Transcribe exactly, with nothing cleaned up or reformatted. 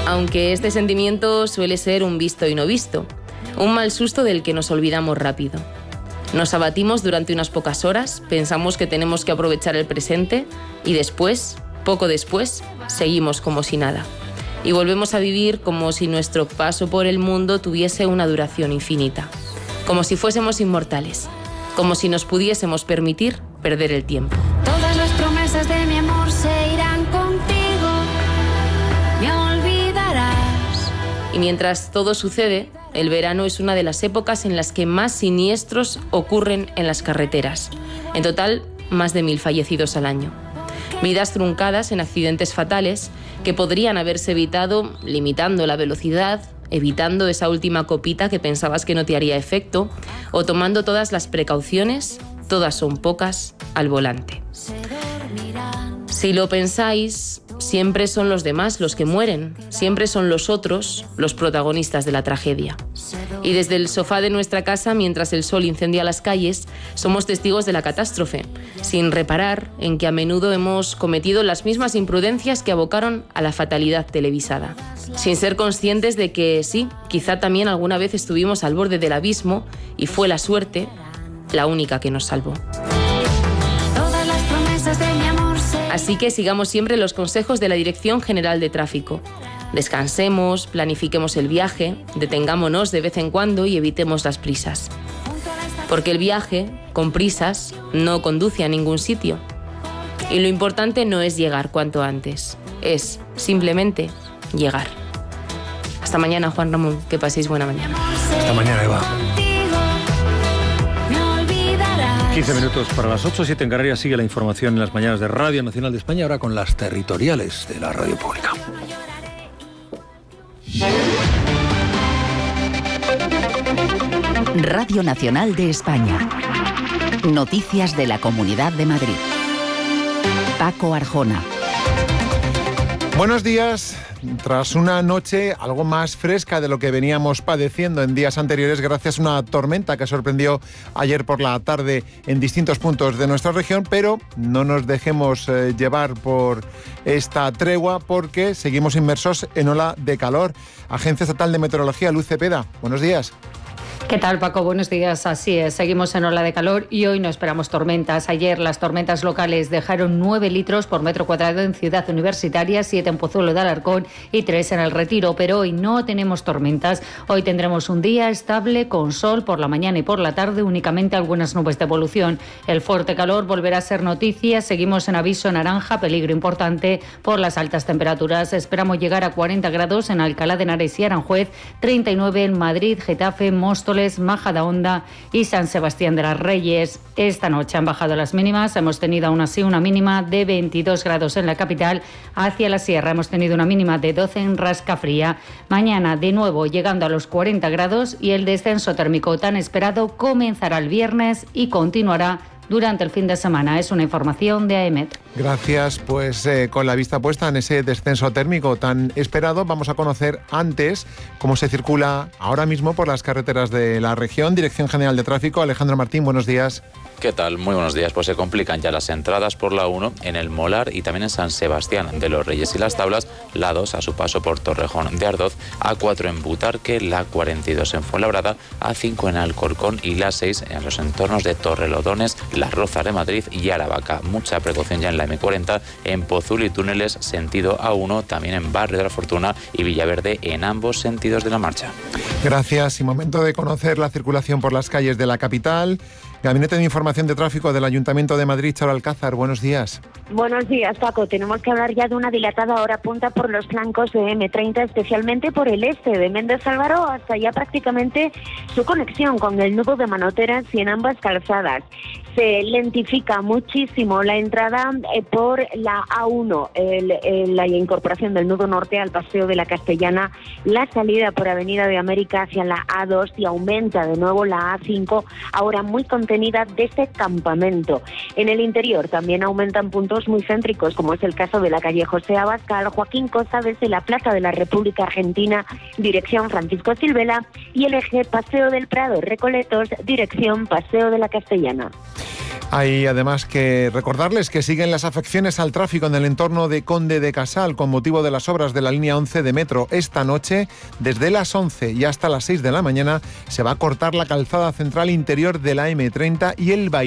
Aunque este sentimiento suele ser un visto y no visto, un mal susto del que nos olvidamos rápido. Nos abatimos durante unas pocas horas, pensamos que tenemos que aprovechar el presente y después, poco después, seguimos como si nada. Y volvemos a vivir como si nuestro paso por el mundo tuviese una duración infinita. Como si fuésemos inmortales. Como si nos pudiésemos permitir perder el tiempo. Todas las promesas de mi amor se irán contigo. Me olvidarás. Y mientras todo sucede, el verano es una de las épocas en las que más siniestros ocurren en las carreteras. En total, más de mil fallecidos al año. Vidas truncadas en accidentes fatales que podrían haberse evitado limitando la velocidad, evitando esa última copita que pensabas que no te haría efecto, o tomando todas las precauciones, todas son pocas, al volante. Si lo pensáis, siempre son los demás los que mueren, siempre son los otros los protagonistas de la tragedia. Y desde el sofá de nuestra casa, mientras el sol incendia las calles, somos testigos de la catástrofe, sin reparar en que a menudo hemos cometido las mismas imprudencias que abocaron a la fatalidad televisada. Sin ser conscientes de que sí, quizá también alguna vez estuvimos al borde del abismo y fue la suerte la única que nos salvó. Todas las promesas de mi amor se... Así que sigamos siempre los consejos de la Dirección General de Tráfico. Descansemos, planifiquemos el viaje, detengámonos de vez en cuando y evitemos las prisas. Porque el viaje, con prisas, no conduce a ningún sitio. Y lo importante no es llegar cuanto antes, es simplemente llegar. Hasta mañana, Juan Ramón, que paséis buena mañana. Hasta mañana, Eva. quince minutos para las ocho, siete en Canarias. Sigue la información en las mañanas de Radio Nacional de España, ahora con las territoriales de la radio pública. Radio Nacional de España. Noticias de la Comunidad de Madrid. Paco Arjona. Buenos días. Tras una noche algo más fresca de lo que veníamos padeciendo en días anteriores gracias a una tormenta que sorprendió ayer por la tarde en distintos puntos de nuestra región, pero no nos dejemos eh, llevar por esta tregua porque seguimos inmersos en ola de calor. Agencia Estatal de Meteorología, Luz Cepeda, buenos días. ¿Qué tal, Paco? Buenos días. Así es, seguimos en ola de calor y hoy no esperamos tormentas. Ayer las tormentas locales dejaron nueve litros por metro cuadrado en Ciudad Universitaria, siete en Pozuelo de Alarcón y tres en El Retiro, pero hoy no tenemos tormentas. Hoy tendremos un día estable con sol por la mañana y por la tarde, únicamente algunas nubes de evolución. El fuerte calor volverá a ser noticia. Seguimos en aviso naranja, peligro importante por las altas temperaturas. Esperamos llegar a cuarenta grados en Alcalá de Henares y Aranjuez, treinta y nueve en Madrid, Getafe, Móstoles, Majadahonda y San Sebastián de las Reyes. Esta noche han bajado las mínimas, hemos tenido aún así una mínima de veintidós grados en la capital. Hacia la sierra hemos tenido una mínima de doce en Rascafría. Mañana de nuevo llegando a los cuarenta grados y el descenso térmico tan esperado comenzará el viernes y continuará durante el fin de semana. Es una información de AEMET. Gracias, pues eh, con la vista puesta en ese descenso térmico tan esperado, vamos a conocer antes cómo se circula ahora mismo por las carreteras de la región. Dirección General de Tráfico, Alejandro Martín, buenos días. ¿Qué tal? Muy buenos días. Pues se complican ya las entradas por la uno en el Molar y también en San Sebastián de los Reyes y las Tablas, la dos a su paso por Torrejón de Ardoz, A cuatro en Butarque, la cuarenta y dos en Fuenlabrada, A cinco en Alcorcón y la seis en los entornos de Torrelodones, Las Rozas de Madrid y Aravaca. Mucha precaución ya en la eme cuarenta en Pozuelo y túneles sentido A uno, también en Barrio de la Fortuna y Villaverde en ambos sentidos de la marcha. Gracias y momento de conocer la circulación por las calles de la capital. Gabinete de Información de Tráfico del Ayuntamiento de Madrid, Charo Alcázar, buenos días. Buenos días, Paco. Tenemos que hablar ya de una dilatada hora punta por los flancos de eme treinta, especialmente por el este, de Méndez Álvaro hasta ya prácticamente su conexión con el nudo de Manoteras y en ambas calzadas. Se lentifica muchísimo la entrada eh, por la A uno, el, el, la incorporación del nudo norte al Paseo de la Castellana, la salida por Avenida de América hacia la A dos y aumenta de nuevo la A cinco, ahora muy contenta entretenida desde campamento. En el interior también aumentan puntos muy céntricos, como es el caso de la calle José Abascal, Joaquín Costa desde la Plaza de la República Argentina, dirección Francisco Silvela, y el eje Paseo del Prado, Recoletos, dirección Paseo de la Castellana. Hay además que recordarles que siguen las afecciones al tráfico en el entorno de Conde de Casal con motivo de las obras de la línea once de metro. Esta noche, desde las once y hasta las seis de la mañana, se va a cortar la calzada central interior de la eme treinta y el Bailén.